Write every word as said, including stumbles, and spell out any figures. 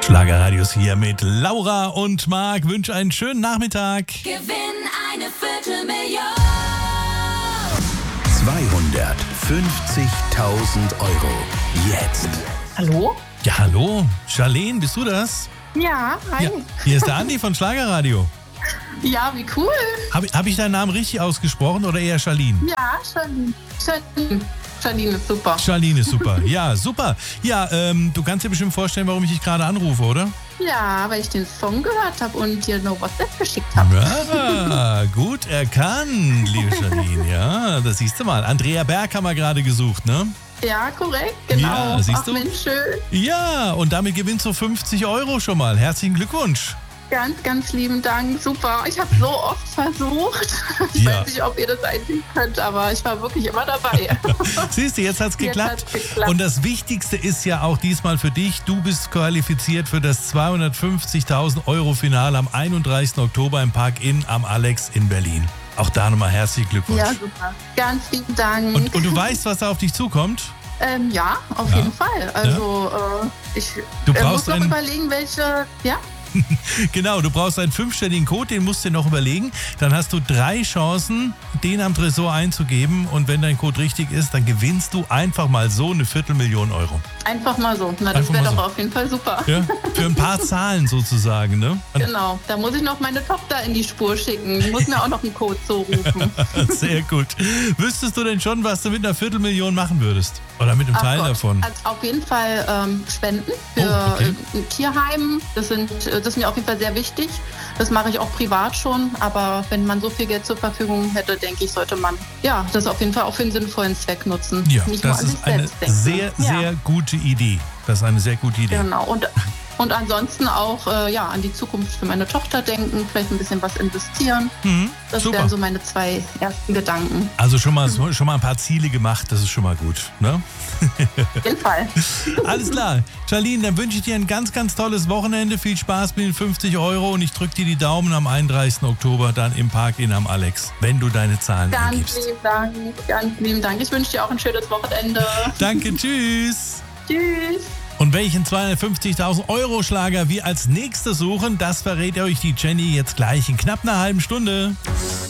Schlagerradios hier mit Laura und Marc. Wünsche einen schönen Nachmittag. Gewinn eine Viertelmillion. zweihundertfünfzigtausend Euro. Jetzt. Hallo? Ja, hallo. Charlene, bist du das? Ja, hi. Ja, hier ist der Andi von Schlagerradio. Ja, wie cool. Habe hab ich deinen Namen richtig ausgesprochen oder eher Charlene? Ja, Charlene. Charlene. Charlene ist super. Charlene ist super. Ja, super. Ja, ähm, du kannst dir bestimmt vorstellen, warum ich dich gerade anrufe, oder? Ja, weil ich den Song gehört habe und dir noch WhatsApp geschickt habe. Ja, gut erkannt, liebe Charlene. Ja, das siehst du mal. Andrea Berg haben wir gerade gesucht, ne? Ja, korrekt, genau. Ja, siehst Ach, du? Mensch, schön. Ja, und damit gewinnst du fünfzig Euro schon mal. Herzlichen Glückwunsch. Ganz, ganz lieben Dank. Super. Ich habe so oft versucht. Ich Ja. weiß nicht, ob ihr das einsehen könnt, aber ich war wirklich immer dabei. Siehst du, jetzt hat's geklappt. hat's geklappt. Und das Wichtigste ist ja auch diesmal für dich, du bist qualifiziert für das zweihundertfünfzigtausend Euro Finale am einunddreißigsten Oktober im Park Inn am Alex in Berlin. Auch da nochmal herzlichen Glückwunsch. Ja, super. Ganz lieben Dank. Und, und du weißt, was da auf dich zukommt? ähm, ja, auf Ja. jeden Fall. Also, äh, ich Du äh, brauchst muss noch einen- überlegen, welche. Ja? Genau, du brauchst einen fünfstelligen Code, den musst du dir noch überlegen. Dann hast du drei Chancen, den am Tresor einzugeben. Und wenn dein Code richtig ist, dann gewinnst du einfach mal so eine Viertelmillion Euro. Einfach mal so. Na, das Einfach wäre mal doch so. auf jeden Fall super. Ja? Für ein paar Zahlen sozusagen, ne? Genau. Da muss ich noch meine Tochter in die Spur schicken. Die muss mir auch noch einen Code zurufen. Sehr gut. Wüsstest du denn schon, was du mit einer Viertelmillion machen würdest? Oder mit einem Ach Teil Gott. davon? Also auf jeden Fall ähm, Spenden für Oh, okay. äh, ein Tierheim. Das, sind, äh, das ist mir auf jeden Fall sehr wichtig. Das mache ich auch privat schon. Aber wenn man so viel Geld zur Verfügung hätte, denke ich, sollte man ja das auf jeden Fall auch für einen sinnvollen Zweck nutzen. Ja, Nicht nur das an sich ist eine selbst denken. sehr, sehr ja, gute Idee. Das ist eine sehr gute Idee. Genau. Und, und ansonsten auch äh, ja, an die Zukunft für meine Tochter denken, vielleicht ein bisschen was investieren. Mhm, Das super. wären so meine zwei ersten Gedanken. Also schon mal, schon mal ein paar Ziele gemacht, das ist schon mal gut. Ne? Auf jeden Fall. Alles klar. Charlene, dann wünsche ich dir ein ganz, ganz tolles Wochenende. Viel Spaß mit den fünfzig Euro und ich drücke dir die Daumen am einunddreißigsten Oktober dann im Park in am Alex, wenn du deine Zahlen Ganz eingibst. lieben Dank. Ganz lieben Dank. Ich wünsche dir auch ein schönes Wochenende. Danke, tschüss. Tschüss. Und welchen zweihundertfünfzigtausend Euro Schlager wir als nächstes suchen, das verrät euch die Jenny jetzt gleich in knapp einer halben Stunde.